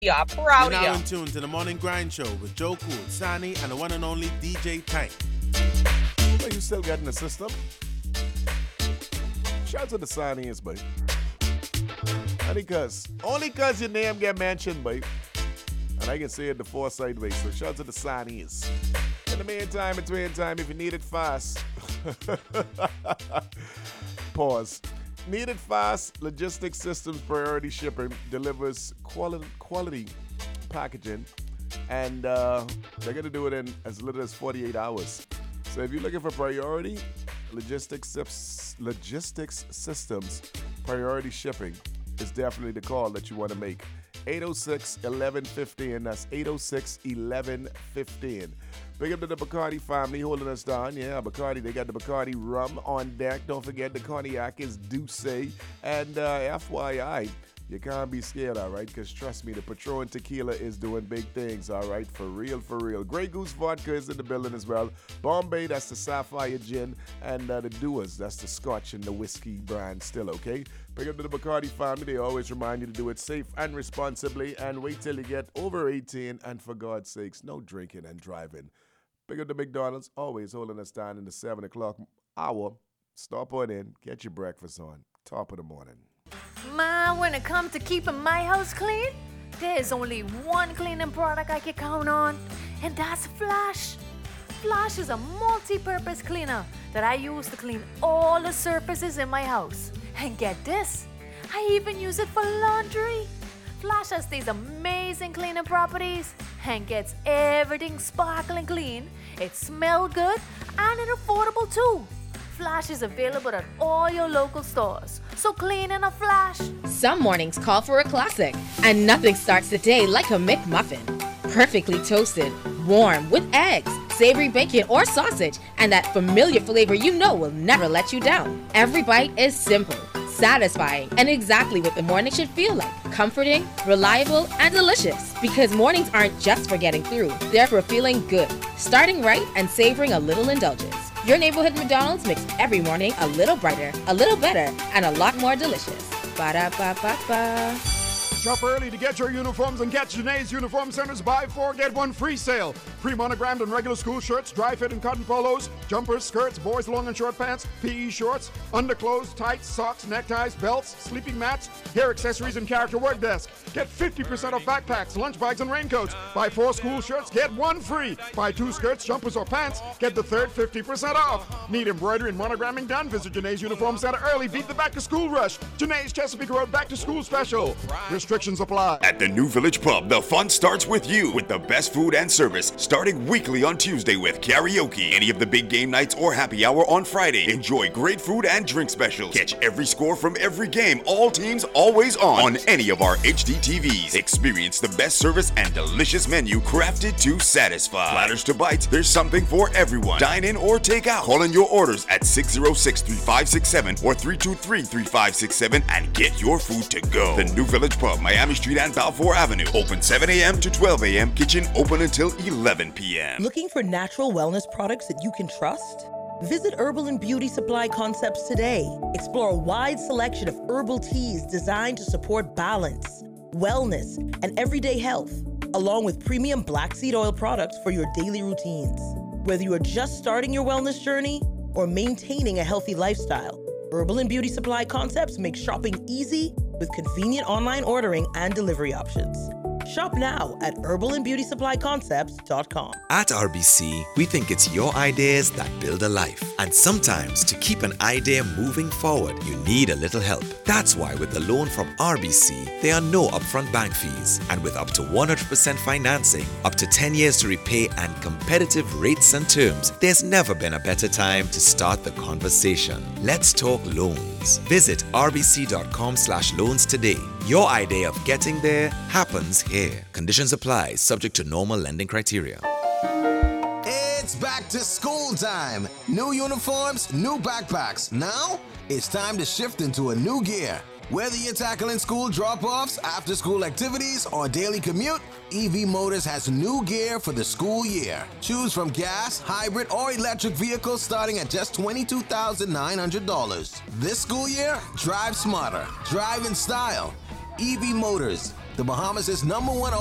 Yeah, You're proud of now you. in tune to the Morning Grind Show with Joe Cool, Sani, and the one and only DJ Tank. Well, you still getting the system? Shout out to the Sanians, boy. Only cause your name get mentioned, boy. And I can say it the four sideways, so shout out to the Sanians. In the meantime, between time, if you need it fast, pause. Need it fast, Logistics Systems Priority Shipping delivers quality packaging, and they're going to do it in as little as 48 hours. So if you're looking for priority, Logistics Systems Priority Shipping is definitely the call that you want to make. 806-1115, that's 806-1115. Big up to the Bacardi family holding us down. Yeah, Bacardi, they got the Bacardi rum on deck. Don't forget the cognac is Douce. And FYI, you can't be scared, all right? Because trust me, the Patron Tequila is doing big things, all right? For real, for real. Grey Goose Vodka is in the building as well. Bombay, that's the Sapphire Gin. And the Dewar's, that's the Scotch and the whiskey brand still, okay? Big up to the Bacardi family. They always remind you to do it safe and responsibly. And wait till you get over 18. And for God's sakes, no drinking and driving. Big up to McDonald's, always holding us down in the 7 o'clock hour. Stop on in, get your breakfast on. Top of the morning. Ma, when it comes to keeping my house clean, there's only one cleaning product I can count on, and that's Flash. Flash is a multi-purpose cleaner that I use to clean all the surfaces in my house. And get this, I even use it for laundry. Flash has these amazing cleaning properties and gets everything sparkling clean. It smells good and it's affordable too. Flash is available at all your local stores. So clean in a flash. Some mornings call for a classic, and nothing starts the day like a McMuffin. Perfectly toasted, warm, with eggs, savory bacon or sausage, and that familiar flavor you know will never let you down. Every bite is simple, satisfying, and exactly what the morning should feel like. Comforting, reliable, and delicious. Because mornings aren't just for getting through, they're for feeling good, starting right, and savoring a little indulgence. Your neighborhood McDonald's makes every morning a little brighter, a little better, and a lot more delicious. Ba-da-ba-ba-ba. Shop early to get your uniforms and catch Janae's Uniform Center's buy 4 get 1 free sale. Pre-monogrammed and regular school shirts, dry fit and cotton polos, jumpers, skirts, boys long and short pants, PE shorts, underclothes, tights, socks, neckties, belts, sleeping mats, hair accessories, and character work desk. Get 50% off backpacks, lunch bags, and raincoats. Buy 4 school shirts, get 1 free. Buy 2 skirts, jumpers, or pants, get the third 50% off. Need embroidery and monogramming done? Visit Janae's Uniform Center early. Beat the back to school rush. Janae's Chesapeake Road back to school special. Restrictions apply. At the New Village Pub, the fun starts with you with the best food and service starting weekly on Tuesday with karaoke. Any of the big game nights or happy hour on Friday. Enjoy great food and drink specials. Catch every score from every game, all teams always on any of our HD TVs. Experience the best service and delicious menu crafted to satisfy. Platters to bites, there's something for everyone. Dine in or take out. Call in your orders at 606-3567 or 323-3567 and get your food to go. The New Village Pub, Miami Street and Balfour Avenue. Open 7 a.m. to 12 a.m. Kitchen open until 11 p.m. Looking for natural wellness products that you can trust? Visit Herbal and Beauty Supply Concepts today. Explore a wide selection of herbal teas designed to support balance, wellness, and everyday health, along with premium black seed oil products for your daily routines. Whether you are just starting your wellness journey or maintaining a healthy lifestyle, Herbal and Beauty Supply Concepts make shopping easy with convenient online ordering and delivery options. Shop now at herbalandbeautysupplyconcepts.com. At RBC, we think it's your ideas that build a life. And sometimes to keep an idea moving forward, you need a little help. That's why with the loan from RBC, there are no upfront bank fees. And with up to 100% financing, up to 10 years to repay, and competitive rates and terms, there's never been a better time to start the conversation. Let's talk loans. Visit rbc.com/loans today. Your idea of getting there happens here. Conditions apply, subject to normal lending criteria. It's back to school time. New uniforms, new backpacks. Now, it's time to shift into a new gear. Whether you're tackling school drop-offs, after-school activities, or daily commute, EV Motors has new gear for the school year. Choose from gas, hybrid, or electric vehicles starting at just $22,900. This school year, drive smarter, drive in style. EV Motors, the Bahamas' #1